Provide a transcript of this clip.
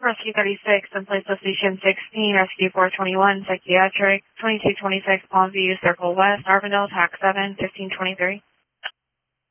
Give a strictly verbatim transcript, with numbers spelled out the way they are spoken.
Rescue thirty-six, in place of Station sixteen, Rescue four twenty-one, Psychiatric, twenty-two twenty-six, Palmview, Circle West, Arvindale, Tax seven, fifteen twenty-three.